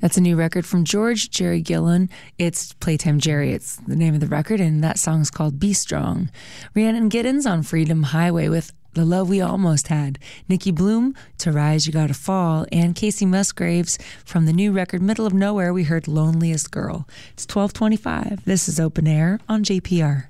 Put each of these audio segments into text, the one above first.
That's a new record from Jerry Gillen. It's Playtime Jerry. It's the name of the record, and that song's called Be Strong. Rhiannon Giddens on Freedom Highway with The Love We Almost Had. Nikki Bloom, To Rise You Gotta Fall. And Casey Musgraves from the new record Middle of Nowhere, we heard Loneliest Girl. It's 12:25. This is Open Air on JPR.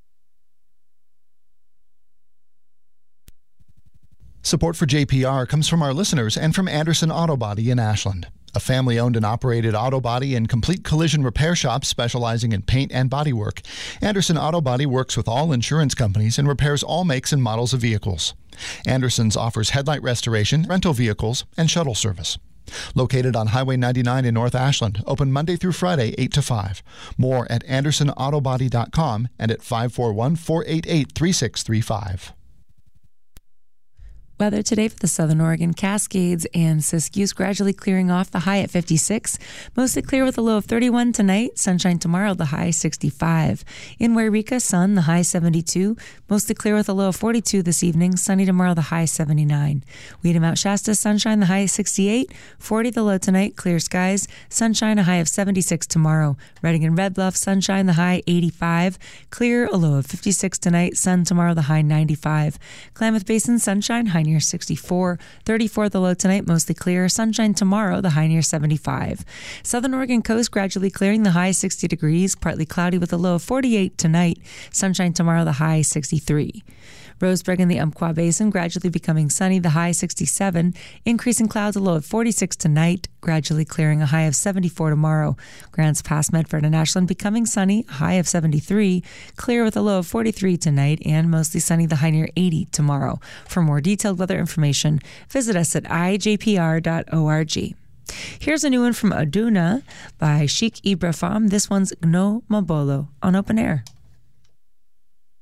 Support for JPR comes from our listeners and from Anderson Auto Body in Ashland, a family-owned and operated auto body and complete collision repair shop specializing in paint and bodywork. Anderson Auto Body works with all insurance companies and repairs all makes and models of vehicles. Anderson's offers headlight restoration, rental vehicles, and shuttle service. Located on Highway 99 in North Ashland, open Monday through Friday, 8 to 5. More at AndersonAutobody.com and at 541-488-3635. Weather today for the Southern Oregon Cascades and Siskiyous, gradually clearing off, the high at 56. Mostly clear with a low of 31 tonight. Sunshine tomorrow, the high 65. In Wairika, sun, the high 72. Mostly clear with a low of 42 this evening. Sunny tomorrow, the high 79. Weedham, Mount Shasta, sunshine, the high 68. 40 the low tonight. Clear skies. Sunshine, a high of 76 tomorrow. Redding and Red Bluff, sunshine, the high 85. Clear, a low of 56 tonight. Sun tomorrow, the high 95. Klamath Basin, sunshine, high near 64. 34 the low tonight, mostly clear. Sunshine tomorrow, the high near 75. Southern Oregon coast gradually clearing, the high 60 degrees. Partly cloudy with a low of 48 tonight. Sunshine tomorrow, the high 63. Roseburg and the Umpqua Basin gradually becoming sunny, the high 67. Increasing clouds, a low of 46 tonight. Gradually clearing, a high of 74 tomorrow. Grants Pass, Medford and Ashland becoming sunny, a high of 73. Clear with a low of 43 tonight, and mostly sunny, the high near 80 tomorrow. For more detailed weather information, visit us at ijpr.org. Here's a new one from Aduna by Sheikh Ibrahim. This one's Gno Mabolo on Open Air.